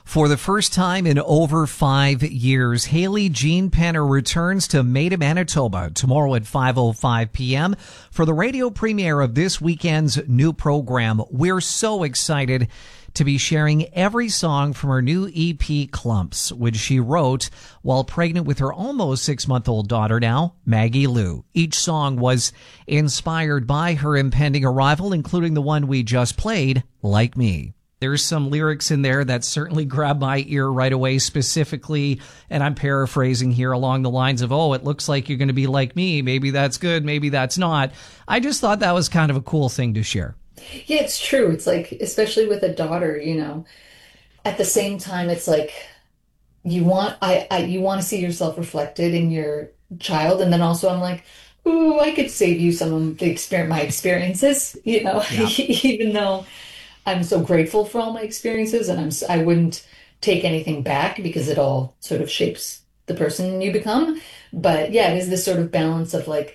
For the first time in over 5 years, Haley Jean Penner returns to Maida, Manitoba tomorrow at 5:05 p.m. for the radio premiere of this weekend's new program. We're so excited to be sharing every song from her new EP, Clumps, which she wrote while pregnant with her almost 6-month-old daughter now, Maggie Lou. Each song was inspired by her impending arrival, including the one we just played, Like Me. There's some lyrics in there that certainly grabbed my ear right away, specifically, and I'm paraphrasing here, along the lines of, oh, it looks like you're going to be like me. Maybe that's good. Maybe that's not. I just thought that was kind of a cool thing to share. Yeah, it's true. It's like, especially with a daughter, at the same time, it's like you want you want to see yourself reflected in your child. And then also I'm like, ooh, I could save you some of my experiences, Yeah. even though I'm so grateful for all my experiences, and I wouldn't take anything back because it all sort of shapes the person you become. But yeah, it is this sort of balance of like,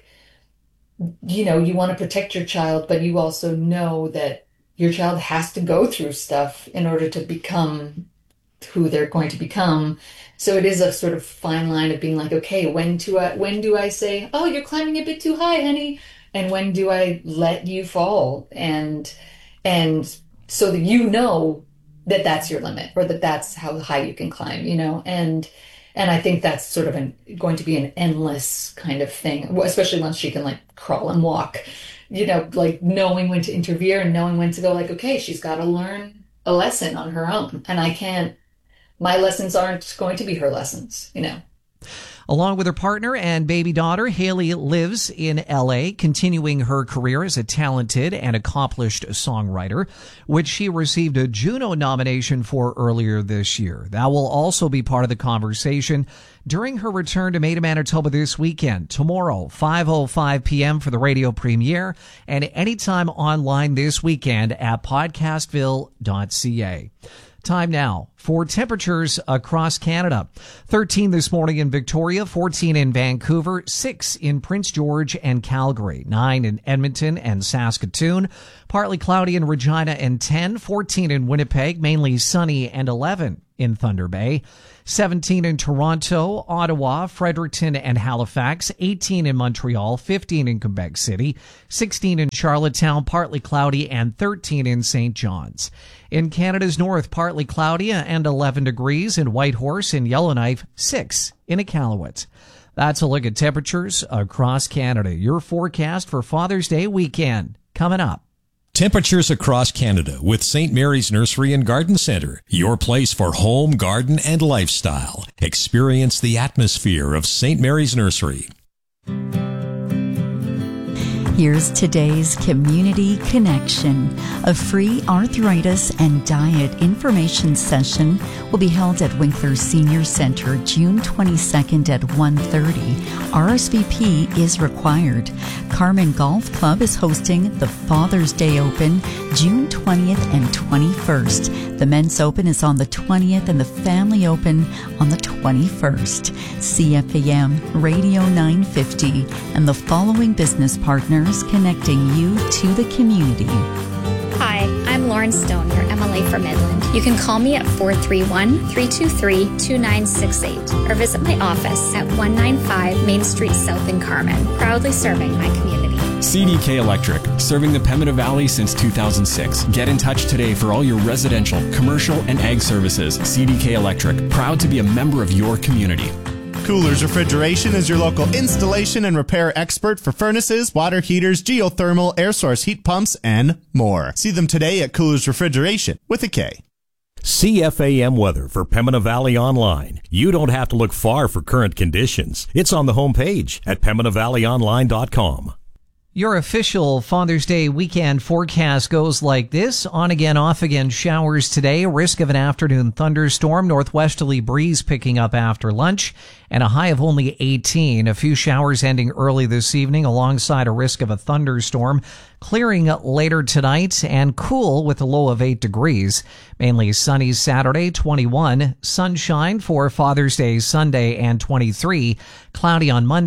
you want to protect your child, but you also know that your child has to go through stuff in order to become who they're going to become. So it is a sort of fine line of being like, okay, when do I say, oh, you're climbing a bit too high, honey? And when do I let you fall? And so that that that's your limit, or that that's how high you can climb, and I think that's sort of going to be an endless kind of thing, especially once she can like crawl and walk, like knowing when to interfere and knowing when to go like, okay, she's got to learn a lesson on her own. And my lessons aren't going to be her lessons. Along with her partner and baby daughter, Haley lives in L.A., continuing her career as a talented and accomplished songwriter, which she received a Juno nomination for earlier this year. That will also be part of the conversation during her return to Maida, Manitoba this weekend, tomorrow, 5:05 p.m. for the radio premiere, and anytime online this weekend at podcastville.ca. Time now for temperatures across Canada. 13 this morning in Victoria, 14 in Vancouver, 6 in Prince George and Calgary, 9 in Edmonton and Saskatoon, partly cloudy in Regina and 10, 14 in Winnipeg, mainly sunny, and 11 in Thunder Bay, 17 in Toronto, Ottawa, Fredericton, and Halifax, 18 in Montreal, 15 in Quebec City, 16 in Charlottetown, partly cloudy, and 13 in St. John's. In Canada's north, partly cloudy and 11 degrees in Whitehorse and Yellowknife, 6 in Iqaluit. That's a look at temperatures across Canada. Your forecast for Father's Day weekend coming up. Temperatures across Canada with St. Mary's Nursery and Garden Centre, your place for home, garden, and lifestyle. Experience the atmosphere of St. Mary's Nursery. Here's today's Community Connection. A free arthritis and diet information session will be held at Winkler Senior Center June 22nd at 1:30. RSVP is required. Carmen Golf Club is hosting the Father's Day Open June 20th and 21st. The Men's Open is on the 20th and the Family Open on the 21st. CFAM Radio 950 and the following business partners connecting you to the community. Hi, I'm Lauren Stone, your MLA for Midland. You can call me at 431-323-2968 or visit my office at 195 Main Street South in Carmen, proudly serving my community. CDK Electric, serving the Pembina Valley since 2006. Get in touch today for all your residential, commercial, and ag services. CDK Electric, proud to be a member of your community. Coolers Refrigeration is your local installation and repair expert for furnaces, water heaters, geothermal, air source heat pumps, and more. See them today at Coolers Refrigeration with a K. CFAM weather for Pembina Valley Online. You don't have to look far for current conditions. It's on the homepage at PembinaValleyOnline.com. Your official Father's Day weekend forecast goes like this. On again, off again showers today. Risk of an afternoon thunderstorm. Northwesterly breeze picking up after lunch. And a high of only 18. A few showers ending early this evening alongside a risk of a thunderstorm. Clearing later tonight and cool with a low of 8 degrees. Mainly sunny Saturday, 21. Sunshine for Father's Day Sunday and 23. Cloudy on Monday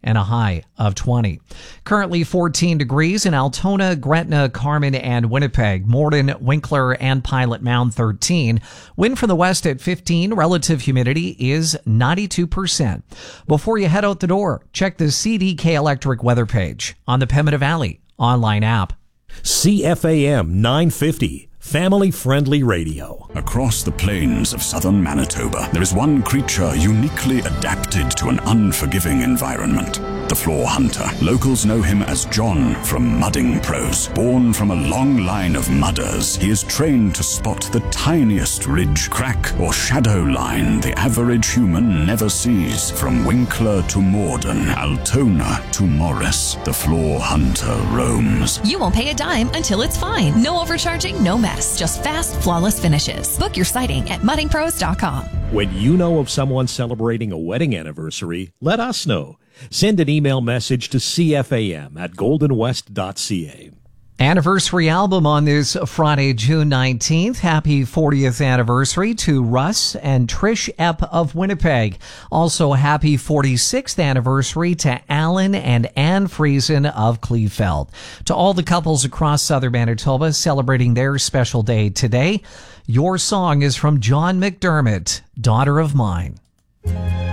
and a high of 20. Currently 14 degrees in Altona, Gretna, Carmen, and Winnipeg. Morden, Winkler, and Pilot Mound 13. Wind from the west at 15. Relative humidity is 92%. Before you head out the door, check the CDK Electric weather page on the Pembina Valley online app. CFAM 950. Family-friendly radio. Across the plains of southern Manitoba, there is one creature uniquely adapted to an unforgiving environment. The floor hunter. Locals know him as John from Mudding Pros. Born from a long line of mudders, he is trained to spot the tiniest ridge, crack, or shadow line the average human never sees. From Winkler to Morden, Altona to Morris, the floor hunter roams. You won't pay a dime until it's fine. No overcharging, no mess. Just fast, flawless finishes. Book your sighting at muddingpros.com. When you know of someone celebrating a wedding anniversary, let us know. Send an email message to cfam@goldenwest.ca. Anniversary album on this Friday, June 19th. Happy 40th anniversary to Russ and Trish Epp of Winnipeg. Also, happy 46th anniversary to Alan and Ann Friesen of Kleefeld. To all the couples across southern Manitoba celebrating their special day today, your song is from John McDermott, Daughter of Mine.